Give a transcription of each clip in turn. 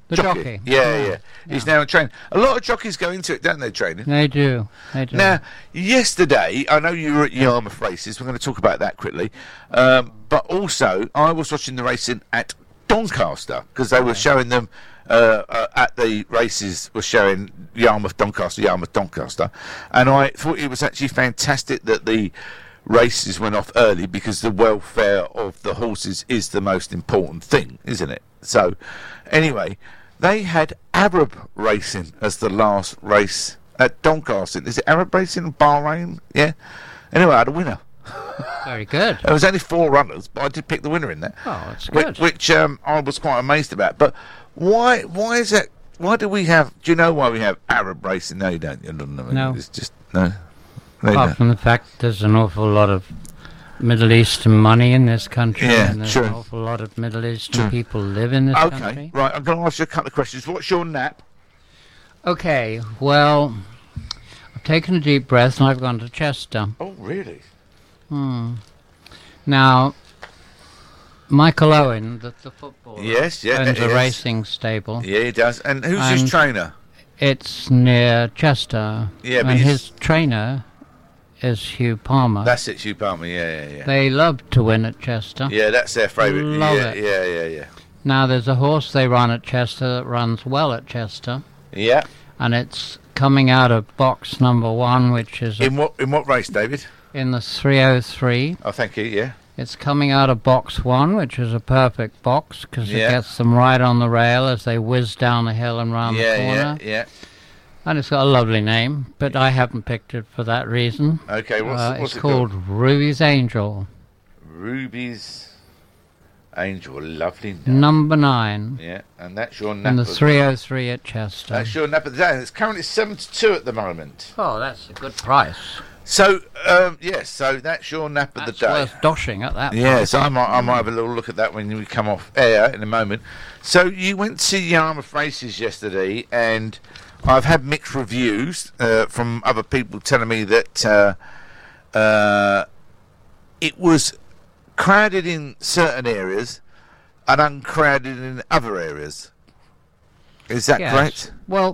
The jockey. Yeah. He's now a trainer. A lot of jockeys go into it, don't they, training? They do. Now, yesterday, I know you were at Yarmouth races. We're going to talk about that quickly. But also, I was watching the racing at Doncaster because they were showing them at the races, were showing Yarmouth, Doncaster. And I thought it was actually fantastic that the races went off early because the welfare of the horses is the most important thing, isn't it? So, anyway, they had Arab racing as the last race at Doncaster. Is it Arab racing? Bahrain? Yeah. Anyway, I had a winner. Very good. There was only 4 runners, but I did pick the winner in that. Oh, that's good. Which I was quite amazed about. But why is that? Why do we have? Do you know why we have Arab racing? No, you don't. You don't know. No. It's just no. Apart from the fact there's an awful lot of Middle Eastern money in this country, and there's an awful lot of Middle Eastern people live in this country. Okay, right. I'm going to ask you a couple of questions. What's your nap? Okay, well, I've taken a deep breath and I've gone to Chester. Oh, really? Now, Michael Owen, the footballer, owns a racing stable. Yeah, he does. And who's his trainer? It's near Chester. Yeah, but and his trainer is Hugh Palmer. That's it, Hugh Palmer. Yeah. They love to win at Chester. Yeah, that's their favourite. Love it. Yeah. Now, there's a horse they run at Chester that runs well at Chester. Yeah. And it's coming out of box number 1, which is in what race, David? In the 303. Oh, thank you. Yeah. It's coming out of box 1, which is a perfect box because it gets them right on the rail as they whiz down the hill and round the corner. Yeah. And it's got a lovely name, but I haven't picked it for that reason. Okay, what's it called? Ruby's Angel. Ruby's Angel, lovely name. Number 9. Yeah, and that's your nap. In the 303 at Chester. That's your nap of the day. It's currently 7-2 at the moment. Oh, that's a good price. So, so that's your nap of the day. That's worth doshing at that. Yeah, so I might have a little look at that when we come off air in a moment. So you went to Yarmouth races yesterday, and I've had mixed reviews from other people telling me that it was crowded in certain areas and uncrowded in other areas. Is that correct? Well,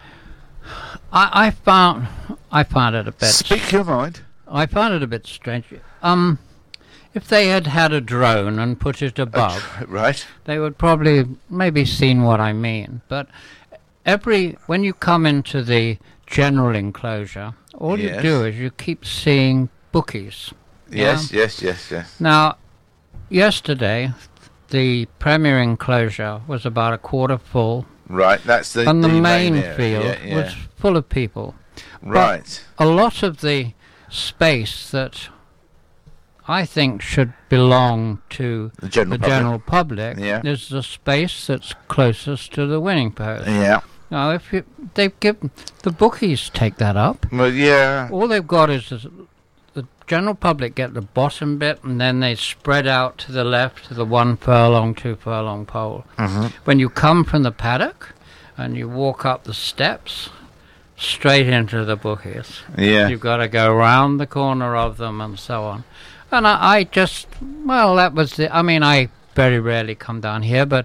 I found it a bit. Speak your mind. I found it a bit strange. If they had a drone and put it above, right, they would probably maybe seen what I mean. But when you come into the general enclosure, all you do is you keep seeing bookies. Yes. Now, yesterday, the premier enclosure was about a quarter full. Right, that's the and the main area. field was full of people. Right. But a lot of the space that I think should belong to the general public is the space that's closest to the winning post. Yeah. Now, if they've given the bookies take that up. Well, yeah. All they've got is the general public get the bottom bit, and then they spread out to the left to the 1 furlong, 2 furlong pole. Mm-hmm. When you come from the paddock and you walk up the steps straight into the bookies, you've got to go round the corner of them and so on. And I very rarely come down here, but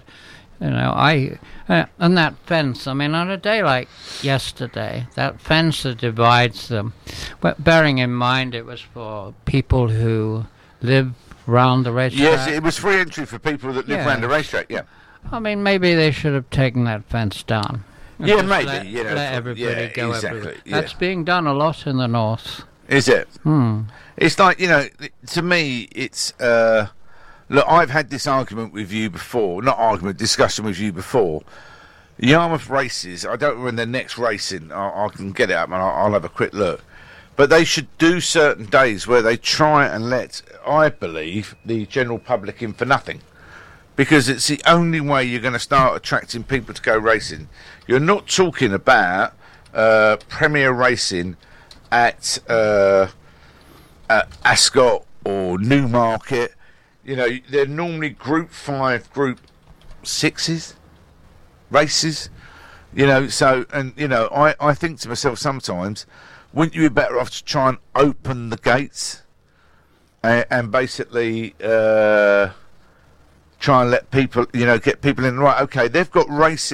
and that fence, on a day like yesterday, that fence that divides them, but bearing in mind it was for people who live round the racetrack. Yes, it was free entry for people that live round the racetrack, maybe they should have taken that fence down. Yeah, maybe. Let everybody go everywhere. Yeah. That's being done a lot in the north. Is it? It's like, to me, it's... Look, I've had this argument with you before. Discussion with you before. Yarmouth races, I don't know when the next racing, I can get it up and I'll have a quick look. But they should do certain days where they try and let, I believe, the general public in for nothing. Because it's the only way you're going to start attracting people to go racing. You're not talking about premier racing at Ascot or Newmarket. They're normally Group 5, Group 6s races. I think to myself sometimes, wouldn't you be better off to try and open the gates and basically try and let people, get people in. Right, okay, they've got racing